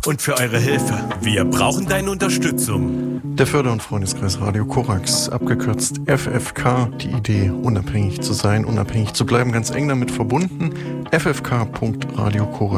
und für eure Hilfe. Wir brauchen deine Unterstützung. Der Förder- und Freundeskreis Radio Korax, abgekürzt FFK, die Idee, unabhängig zu sein, unabhängig zu bleiben, ganz eng damit verbunden. ffk.radiokorax